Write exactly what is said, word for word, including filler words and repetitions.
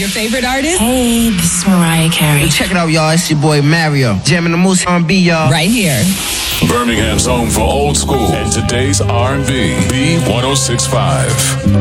Your favorite artist? Hey, this is Mariah Carey. Check it out, y'all. It's your boy Mario. Jamming the Moose R and B, y'all. Right here. Birmingham's home for old school and today's R and B. B one oh six point five.